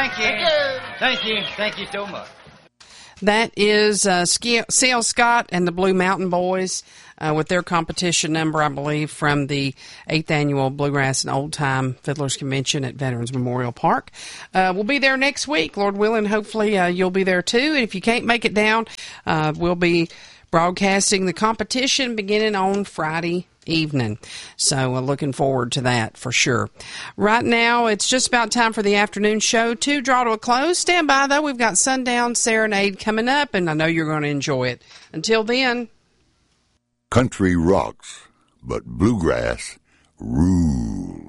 Thank you. Thank you so much. That is C.L. Scott and the Blue Mountain Boys with their competition number, I believe, from the 8th Annual Bluegrass and Old Time Fiddlers Convention at Veterans Memorial Park. We'll be there next week, Lord willing. Hopefully you'll be there too. And if you can't make it down, we'll be broadcasting the competition beginning on Friday evening. So looking forward to that for sure. Right now, it's just about time for the afternoon show to draw to a close. Stand by, though. We've got Sundown Serenade coming up, and I know you're going to enjoy it. Until then. Country rocks, but bluegrass rules.